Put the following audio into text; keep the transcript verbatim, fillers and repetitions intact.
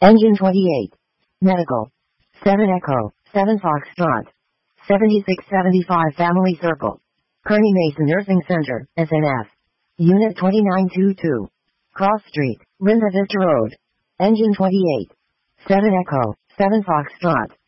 Engine twenty-eight. Medical. seven Echo, seven Foxtrot. seventy-six seventy-five Family Circle. Kearny Mason Nursing Center, S N F. Unit twenty-nine twenty-two. Cross Street, Linda Vista Road. Engine twenty-eight. seven Echo, seven Foxtrot.